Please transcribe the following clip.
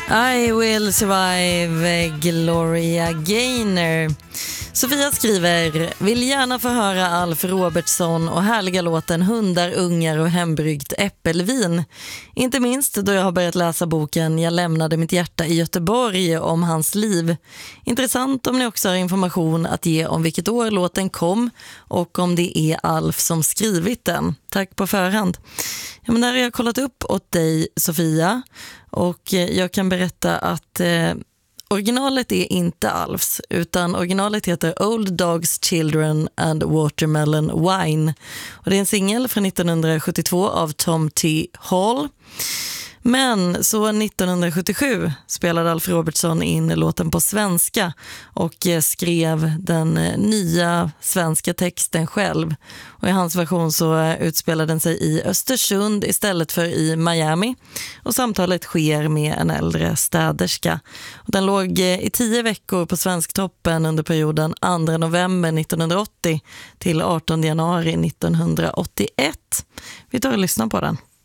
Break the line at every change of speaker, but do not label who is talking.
I will survive, Gloria Gaynor. Sofia skriver, vill gärna få höra Alf Robertson och härliga låten Hundar, ungar och hembryggt äppelvin. Inte minst då jag har börjat läsa boken Jag lämnade mitt hjärta i Göteborg om hans liv. Intressant om ni också har information att ge om vilket år låten kom och om det är Alf som skrivit den. Tack på förhand. Ja, men där har jag kollat upp åt dig, Sofia, och jag kan berätta att originalet är inte Alfs, utan originalet heter Old Dogs, Children and Watermelon Wine. Och det är en singel från 1972 av Tom T. Hall. Men så 1977 spelade Alf Robertson in låten på svenska och skrev den nya svenska texten själv. Och i hans version så utspelade den sig i Östersund istället för i Miami. Och samtalet sker med en äldre städerska. Och den låg i 10 veckor på Svensktoppen under perioden 2 november 1980 till 18 januari 1981. Vi tar och lyssnar på den.